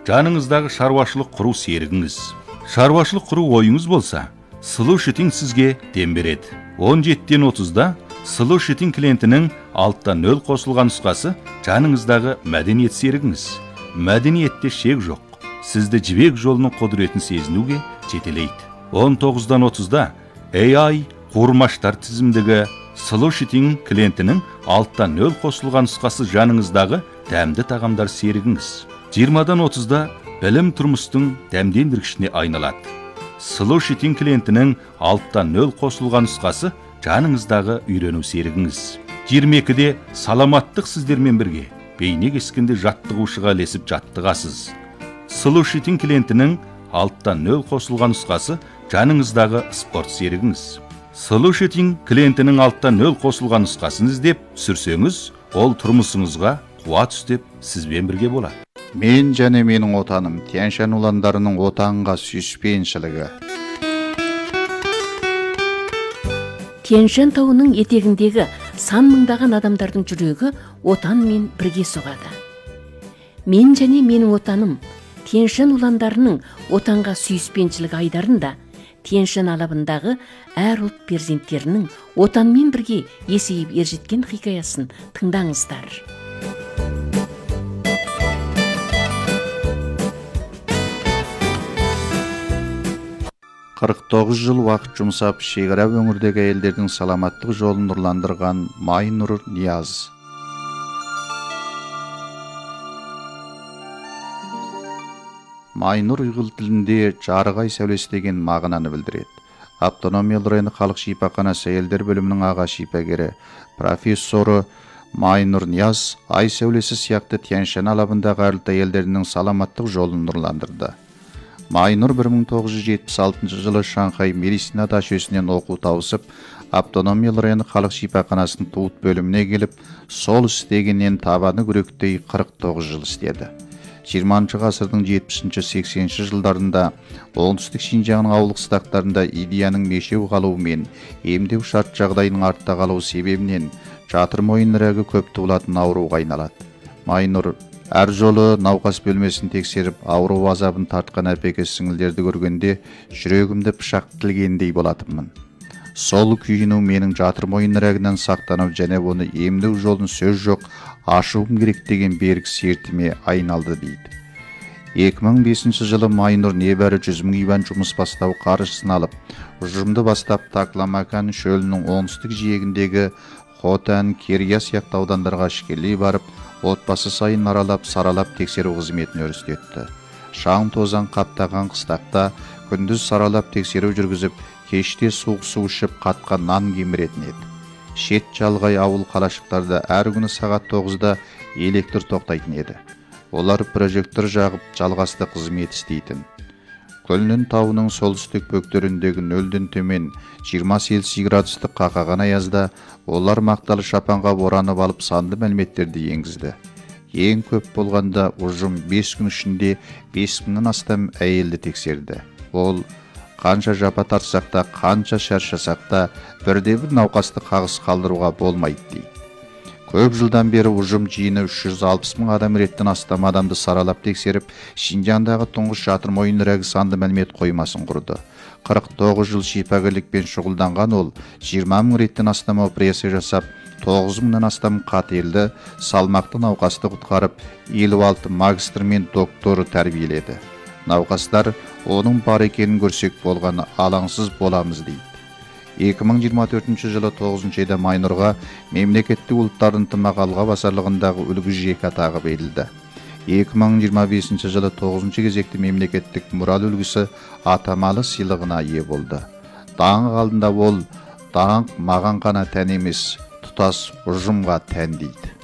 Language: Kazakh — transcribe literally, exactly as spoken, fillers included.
жаныңыздағы шаруашылық құру серігіңіз. Шаруашылық құру ойыңыз болса, Сұлу Шитинг сізге дем береді. он жетіден отызда Сұлу Шитинг клиентінің алтыда нөл қосылған нұсқасы жаныңыздағы мәдениет серігіңіз. Мәдениетте шек жоқ. Сізді жібек жолының құдіретін сезінуге жетелейді. он тоғыздан отызда эй ай қуырмаштар тізімдігі Сұлу Шитинг клиентінің алтыда нөл қосылған нұсқасы жаныңыздағы дәмді тағамдар серігіңіз. жиырмадан отызда білім тұрмыстың дәмдендіргішіне айналады. Сұлу Шитинг клиентінің алтыда нөл қосылған нұсқасы жаныңыздағы үйрену серігіңіз. жиырма екіде саламаттық сіздермен бірге бейне кескенде жаттығушыға ілесіп жаттығасыз. Сұлу Шитинг клиентінің алтыда нөл қосылған нұсқасы жаныңыздағы спорт серігіңіз. Сұлу Шитинг клиентінің алтыда нөл қосылған нұсқасын іздеп сүрсеңіз, ол тұрмысыңызға қуат үстеп сізбен бірге болады. Мен және менің отаным Тянь-Шань уландарының отанға сүйіспеншілігі. Тянь-Шань тауының етегіндегі сан мыңдаған адамдардың жүрегі отанмен бірге соғады. Мен және менің отаным Тянь-Шань уландарының отанға сүйіспеншілік айдарында Тянь-Шань алабындағы әр ұлт перзенттерінің отанмен бірге есейіп ержеткен хикаясын тыңдаңыздар. қырық тоғыз жыл уақыт жұмсап шекара өңірдегі әйелдердің саламаттық жолын нұрландырған Майнұр Нияз. Майнұр ұйғыр тілінде жарық ай сәулесі деген мағынаны білдіреді. Автономиялы районы халық шипаханасы әйелдер бөлімінің аға шипагері профессоры Майнұр Нияз ай сәулесі сияқты Тянь-Шань алабындағы әрілді әйелдерінің саламаттық жолын нұрландырды. Майнұр бір мың тоғыз жүз жетпіс алтыншы жылы Шанхай медицина дашөсінен оқу тауысып, автономиялы районы халық шипаханасының туыт бөліміне келіп, сол істегеннен табаны күректей қырық тоғыз жыл істеді. жиырмасыншы ғасырдың жетпісінші сексенінші жылдарында оңтүстік Шинжаңның ауылдық қыстақтарында идеяның мешеу қалуымен емдеу шарт жағдайының артта қалуы себебінен жатыр мойын рәгі көп туылатын ауруға айналады. Майнұр әр жолы науқас бөлмесін тексеріп, ауру азабын тартқан әпеке сіңілдерді көргенде жүрегімді пышақ тілгендей болатынмын. Сол күйіну менің жатыр мойын рәгінен сақтанып, және оны емдеу жолын сөз жоқ ашуым керек деген берік сертіме айналды дейді. екі мың бесінші жылы Майнұр небәрі жүз мың юань жұмыс бастау қаржысын алып, ұжымды бастап Такламакан шөлінің оңтүстік жиегіндегі Хотан, Керия сияқты аудандарға ішкелей барып, отбасы сайын аралап, саралап тексеру қызметін өрістетті. Шаң тозан қаптаған қыстақта күндіз саралап тексеру жүргізіп, кеште суық су ішіп қатқан нан кеміретін еді. Шет жалғай ауыл қалашықтарда әр күні сағат тоғызда электр тоқтайтын еді. Олар прожектор жағып жалғасты қызмет істейтін. Көлнін тауының солтүстік бөктеріндегі нөлден төмен жиырма селси градустық қақаған аязда олар мақталы шапанға оранып алып санды мәліметтерді енгізді. Ең көп болғанда ұжым бес күн ішінде бес мыңнан астам әйелді тексерді. Ол қанша жапа тартсақ та, қанша шаршасақ та бірде бір науқасты қағыс қалдыруға болмайды дейді. Көп жылдан бері ұжым жиыны үш жүз алпыс мың адам реттен астам адамды саралап тексеріп, Шинжаңдағы тұңғыш жатыр мойын рәгі санды мәлімет қоймасын құрды. қырық тоғыз жыл шипагерлікпен шұғылданған ол, жиырма мың реттен астам операция жасап, тоғыз мыңнан астам қатерлі, салмақты науқасты құтқарып, елу алты магистр мен докторы тәрбиеледі. Науқастар оның бар екенін көрсек болғаны алаңсыз боламыз дейді. екі мың жиырма төртінші жылы тоғызыншы айда Майнұрға мемлекеттік ұлттар ынтымағы алға басарлығындағы үлгі жек атағы берілді. екі мың жиырма бесінші жылы тоғызыншы кезекті мемлекеттік мұрал үлгісі атамалы сыйлығына ие болды. Даңқ алдында ол, даңқ маған ғана тән емес, тұтас ұжымға тән дейді.